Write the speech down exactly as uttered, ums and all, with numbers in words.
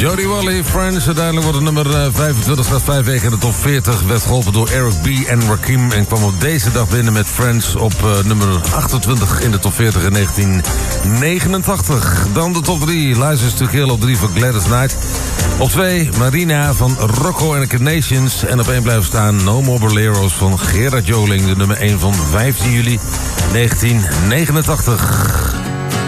Jody Watley, Friends. Uiteindelijk wordt het nummer vijfentwintig, staat vijf weken in de top veertig. Werd geholpen door Eric B. en Rakim. En kwam op deze dag binnen met Friends op uh, nummer achtentwintig in de top veertig in negentien negenentachtig. Dan de top drie. License to Kill op drie van Gladys Knight. Op twee Marina van Rocco and the Nations. En op één blijven staan No More Boleros van Gerard Joling. De nummer één van vijftien juli negentien negenentachtig.